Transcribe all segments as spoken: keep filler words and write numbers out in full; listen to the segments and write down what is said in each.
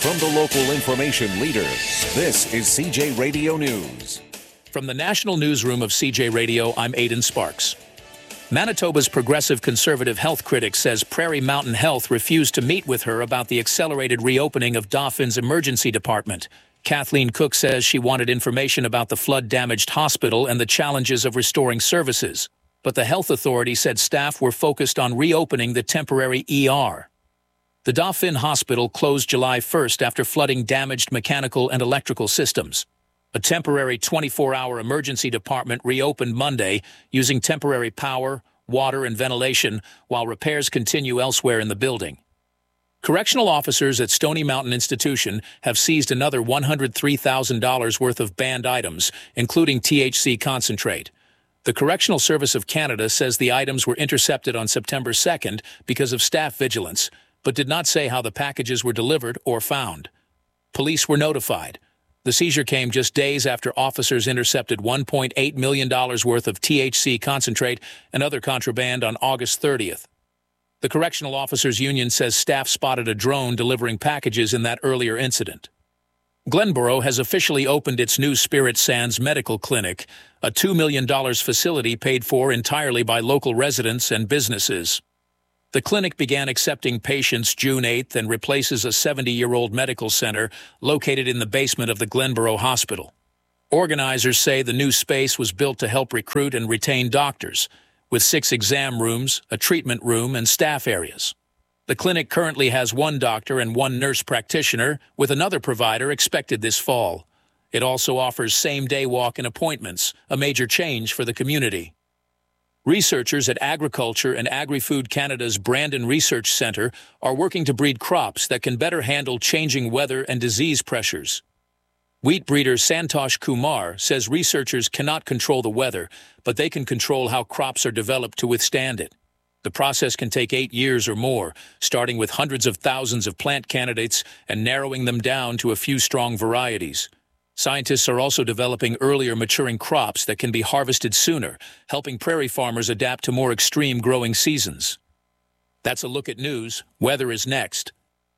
From the local information leader, this is C J Radio News. From the National Newsroom of C J Radio, I'm Aidan Sparks. Manitoba's progressive conservative health critic says Prairie Mountain Health refused to meet with her about the accelerated reopening of Dawfin's emergency department. Kathleen Cook says she wanted information about the flood-damaged hospital and the challenges of restoring services. But the health authority said staff were focused on reopening the temporary E R. The Dawfin Hospital closed July first after flooding damaged mechanical and electrical systems. A temporary twenty-four hour emergency department reopened Monday using temporary power, water, and ventilation while repairs continue elsewhere in the building. Correctional officers at Stony Mountain Institution have seized another one hundred three thousand dollars worth of banned items, including T H C concentrate. The Correctional Service of Canada says the items were intercepted on September second because of staff vigilance, but did not say how the packages were delivered or found. Police were notified. The seizure came just days after officers intercepted one point eight million dollars worth of T H C concentrate and other contraband on August thirtieth. The Correctional Officers Union says staff spotted a drone delivering packages in that earlier incident. Glenboro has officially opened its new Spirit Sands Medical Clinic, a two million dollars facility paid for entirely by local residents and businesses. The clinic began accepting patients June eighth and replaces a seventy-year-old medical center located in the basement of the Glenboro Hospital. Organizers say the new space was built to help recruit and retain doctors, with six exam rooms, a treatment room, and staff areas. The clinic currently has one doctor and one nurse practitioner, with another provider expected this fall. It also offers same-day walk-in appointments, a major change for the community. Researchers at Agriculture and Agri-Food Canada's Brandon Research Centre are working to breed crops that can better handle changing weather and disease pressures. Wheat breeder Santosh Kumar says researchers cannot control the weather, but they can control how crops are developed to withstand it. The process can take eight years or more, starting with hundreds of thousands of plant candidates and narrowing them down to a few strong varieties. Scientists are also developing earlier maturing crops that can be harvested sooner, helping prairie farmers adapt to more extreme growing seasons. That's a look at news. Weather is next.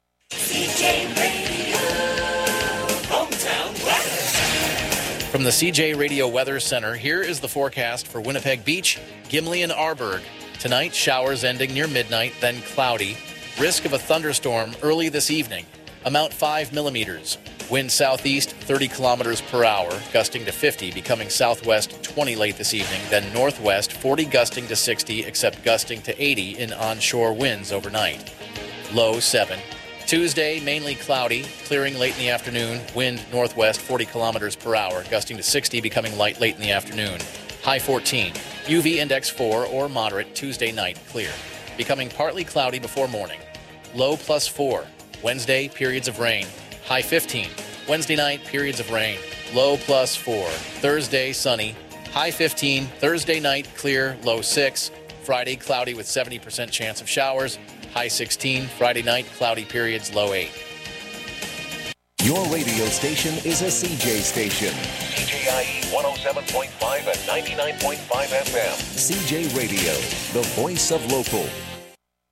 C J Radio, hometown weather. From the C J Radio Weather Center, here is the forecast for Winnipeg Beach, Gimli, and Arborg. Tonight, showers ending near midnight, then cloudy. Risk of a thunderstorm early this evening. Amount five millimeters. Wind southeast thirty kilometers per hour, gusting to fifty, becoming southwest twenty late this evening, then northwest forty gusting to sixty, except gusting to eighty in onshore winds overnight. Low seven. Tuesday, mainly cloudy, clearing late in the afternoon, wind northwest forty kilometers per hour, gusting to sixty, becoming light late in the afternoon. High fourteen. U V index four or moderate Tuesday night, clear. Becoming partly cloudy before morning. Low plus four. Wednesday, periods of rain. High fifteen. Wednesday night, periods of rain. Low plus four. Thursday, sunny. High fifteen. Thursday night, clear. Low six. Friday, cloudy with seventy percent chance of showers. High sixteen. Friday night, cloudy periods. Low eight. Your radio station is a C J station. C J I E one oh seven point five and ninety-nine point five F M. C J Radio, the voice of local.